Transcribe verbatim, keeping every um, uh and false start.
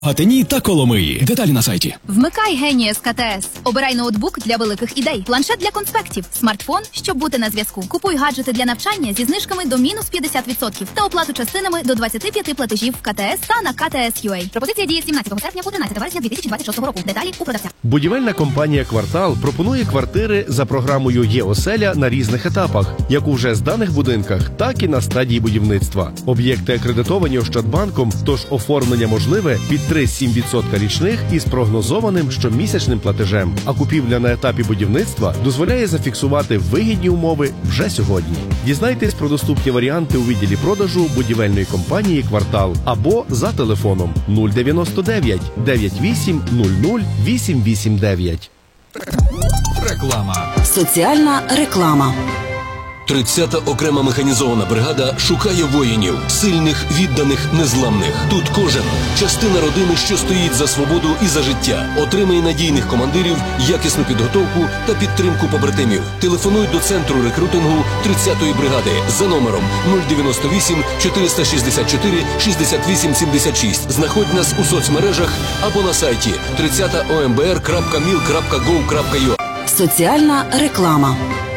Гатині та Коломиї. Деталі на сайті. Вмикай Генієс ка те ес. Обирай ноутбук для великих ідей, планшет для конспектів, смартфон, щоб бути на зв'язку. Купуй гаджети для навчання зі знижками до мінус п'ятдесят відсотків та оплату частинами до двадцяти п'яти платежів в ка те ес та на ка те ес ю ей. Пропозиція діє з сімнадцятого серпня по тринадцяте вересня дві тисячі двадцять шостого року. Деталі у продавця. Будівельна компанія «Квартал» пропонує квартири за програмою «Є-оселя» на різних етапах, як уже з даних будинках, так і на стадії будівництва. Об'єкти акредитовані Ощадбанком, тож оформлення можливе під три цілих сім десятих відсотка річних із прогнозованим щомісячним платежем. А купівля на етапі будівництва дозволяє зафіксувати вигідні умови вже сьогодні. Дізнайтесь про доступні варіанти у відділі продажу будівельної компанії «Квартал» або за телефоном нуль дев'яносто дев'ять дев'ять вісім нуль нуль вісім вісім дев'ять. Реклама. Соціальна реклама. тридцята окрема механізована бригада шукає воїнів, сильних, відданих, незламних. Тут кожен – частина родини, що стоїть за свободу і за життя. Отримає надійних командирів, якісну підготовку та підтримку побратимів. Телефонуй до центру рекрутингу тридцятої бригади за номером нуль дев'яносто вісім чотириста шістдесят чотири шістдесят вісім сімдесят шість. Знаходь нас у соцмережах або на сайті тридцята о ем бе ер крапка міл крапка гов крапка ю а. Соціальна реклама.